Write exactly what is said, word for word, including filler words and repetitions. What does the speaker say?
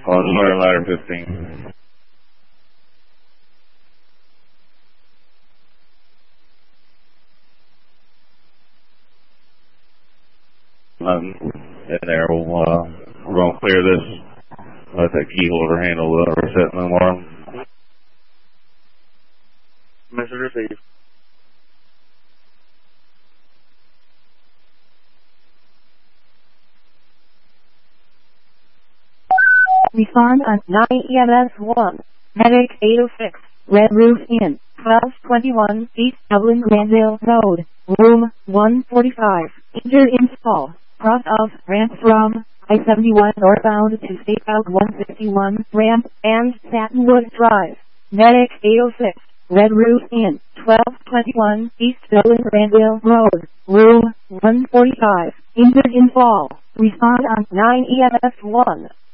On fire ladder fifteen. Um, in there, we'll, uh, we're going to clear this. Let that key holder handle the reset no more. Message received. Respond on nine E M S one. Medic eight oh six. Red Roof Inn. twelve twenty-one East Dublin Granville Road. Room one forty-five. Injured install. Cross of ramp from I seventy-one northbound to State Route one fifty-one ramp and Satinwood Drive. Medic eight oh six. Red Roof Inn. twelve twenty-one East Dublin Granville Road. Room one forty-five. Injured in fall. Respond on nine E M S one.